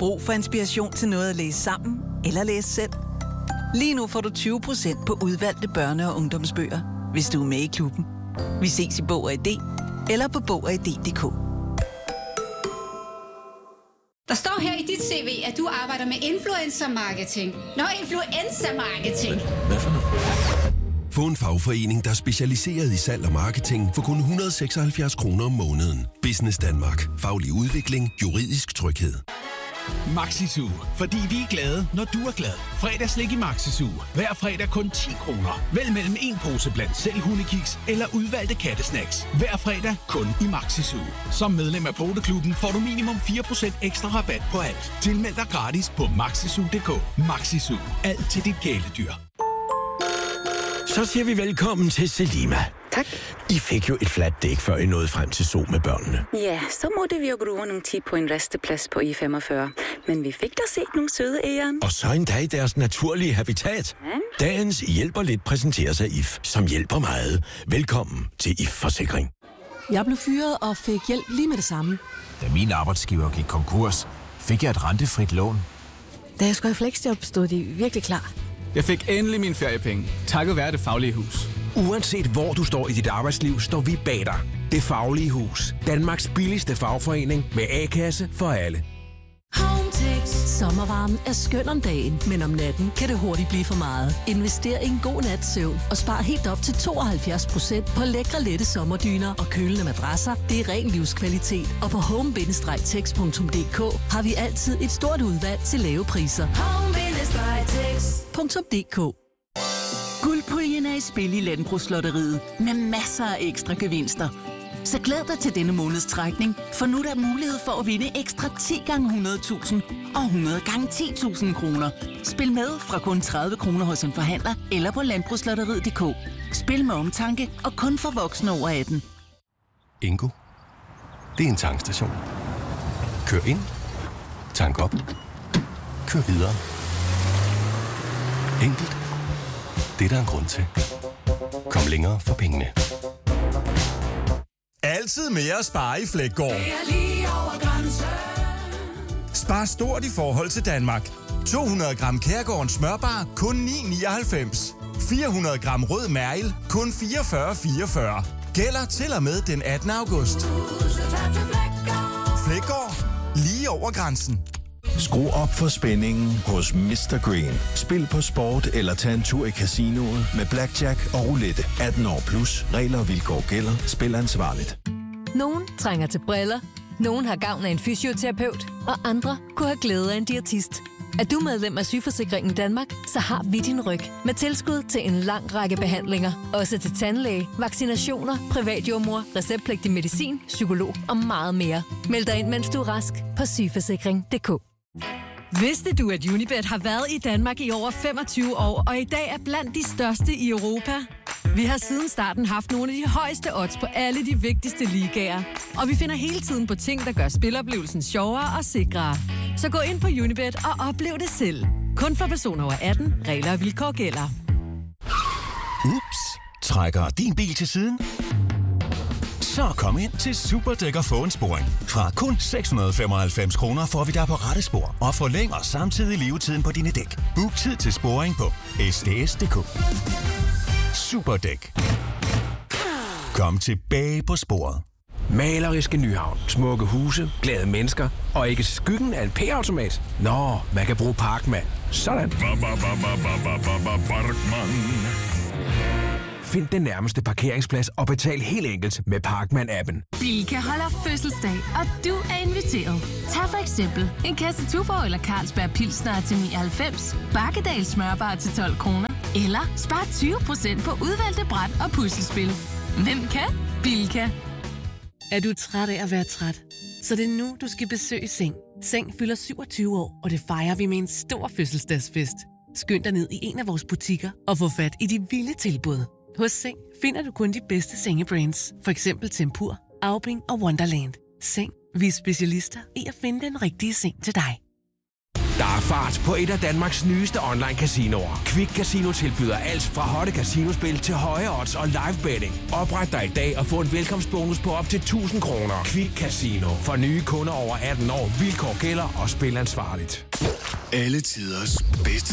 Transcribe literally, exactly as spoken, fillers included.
brug for inspiration til noget at læse sammen eller læse selv? Lige nu får du tyve procent på udvalgte børne- og ungdomsbøger, hvis du er med i klubben. Vi ses i Bog og I D eller på bog og i d punktum d k. Der står her i dit C V, at du arbejder med influencer marketing. Nå, influencer marketing. Hvad for noget? Få en fagforening, der er specialiseret i salg og marketing for kun et hundrede og seksoghalvfjerds kroner om måneden. Business Danmark. Faglig udvikling. Juridisk tryghed. Maxisu. Fordi vi er glade, når du er glad. Fredagslik i Maxisu. Hver fredag kun ti kroner. Vælg mellem en pose blandt selv hundekiks eller udvalgte kattesnacks. Hver fredag kun i Maxisu. Som medlem af Poteklubben får du minimum fire procent ekstra rabat på alt. Tilmeld dig gratis på maxisu punktum d k. Maxisu. Alt til dit kæledyr. Så siger vi velkommen til Selima. Tak. I fik jo et fladt dæk, før I nåede frem til Zoo med børnene. Ja, så måtte vi jo bruge nogle tid på en resteplads på I femogfyrre. Men vi fik da set nogle søde æren. Og så endda i deres naturlige habitat. Ja. Dagens Hjælper Lidt præsenteres af I F, som hjælper meget. Velkommen til I F Forsikring. Jeg blev fyret og fik hjælp lige med det samme. Da min arbejdsgiver gik konkurs, fik jeg et rentefrit lån. Da jeg skulle i fleksjob, stod de virkelig klar. Jeg fik endelig mine feriepenge, takket være Det Faglige Hus. Uanset hvor du står i dit arbejdsliv, står vi bag dig. Det Faglige Hus. Danmarks billigste fagforening med A-kasse for alle. Hometex. Sommervarmen er skøn om dagen, men om natten kan det hurtigt blive for meget. Invester i en god nats søvn og spar helt op til tooghalvfjerds procent på lækre, lette sommerdyner og kølende madrasser. Det er ren livskvalitet. Og på home bindestreg tex punktum d k har vi altid et stort udvalg til lave priser. home bindestreg tex punktum d k. Guldpuljen er i spil i Landbrugslotteriet med masser af ekstra gevinster. Så glæd dig til denne måneds trækning, for nu er der mulighed for at vinde ekstra ti gange hundrede tusind og hundrede gange ti tusind kroner. Spil med fra kun tredive kroner hos en forhandler eller på landbrugslotteriet punktum d k. Spil med omtanke og kun for voksne over atten. Ingo. Det er en tankstation. Kør ind. Tank op. Kør videre. Enkelt. Det er der en grund til. Kom længere for pengene. Altid mere at spare i Fleggaard. Spar stort i forhold til Danmark. to hundrede gram Kærgården smørbar, kun ni nioghalvfems. fire hundrede gram rød mærgel, kun fireogfyrre fireogfyrre. Gælder til og med den attende august. Fleggaard. Lige over grænsen. Skru op for spændingen hos mister Green. Spil på sport eller tag en tur i casinoet med blackjack og roulette. atten år plus. Regler og vilkår gælder. Spil ansvarligt. Nogen trænger til briller. Nogen har gavn af en fysioterapeut. Og andre kunne have glæde af en diætist. Er du medlem af Sygeforsikringen Danmark, så har vi din ryg. Med tilskud til en lang række behandlinger. Også til tandlæge, vaccinationer, privatjordmor, receptpligtig medicin, psykolog og meget mere. Meld dig ind, mens du er rask på sygeforsikring punktum d k. Vidste du, at Unibet har været i Danmark i over femogtyve år, og i dag er blandt de største i Europa? Vi har siden starten haft nogle af de højeste odds på alle de vigtigste ligaer. Og vi finder hele tiden på ting, der gør spiloplevelsen sjovere og sikrere. Så gå ind på Unibet og oplev det selv. Kun for personer over atten. Regler og vilkår gælder. Ups. Trækker din bil til siden? Så kom ind til Superdæk og få en sporing. Fra kun seks hundrede og femoghalvfems kroner får vi dig på rette spor og forlænger samtidig levetiden på dine dæk. Book tid til sporing på s d s punktum d k. Superdæk. Kom tilbage på sporet. Maleriske Nyhavn, smukke huse, glade mennesker og ikke skyggen af en P-automat. Nå, man kan bruge Parkman. Sådan. Find den nærmeste parkeringsplads og betal helt enkelt med Parkman-appen. Bilka holder fødselsdag, og du er inviteret. Tag for eksempel en kasse Tuborg eller Carlsberg Pilsner til nioghalvfems, Bakkedal smørbar til tolv kroner, eller spar tyve procent på udvalgte bræt og puslespil. Hvem kan? Bilka. Er du træt af at være træt? Så det er nu, du skal besøge Seng. Seng fylder syvogtyve år, og det fejrer vi med en stor fødselsdagsfest. Skynd dig ned i en af vores butikker og få fat i de vilde tilbud. Hos Seng finder du kun de bedste sengebrands, for eksempel Tempur, Aubing og Wonderland. Seng, vi er specialister i at finde den rigtige seng til dig. Der er fart på et af Danmarks nyeste online casinoer. Quick Casino tilbyder alt fra hotte casinospil til høje odds og live betting. Opret dig i dag og få en velkomstbonus på op til tusind kroner. Quick Casino. For nye kunder over atten år. Vilkår gælder og spil ansvarligt. Alle tiders bedste